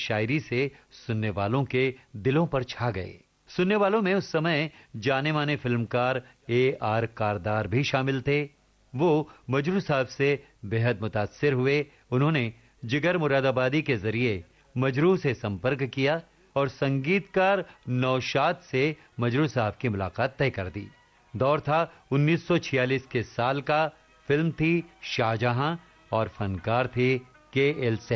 शायरी से सुनने वालों के दिलों पर छा गए। सुनने वालों में उस समय जाने माने फिल्मकार A.R. कारदार भी शामिल थे। वो मजरू साहब से बेहद मुतासिर हुए। उन्होंने जिगर मुरादाबादी के जरिए मजरू से संपर्क किया और संगीतकार नौशाद से मजरू साहब की मुलाकात तय कर दी। दौर था 1946 के साल का। फिल्म थी शाहजहां और फनकार थे K.L.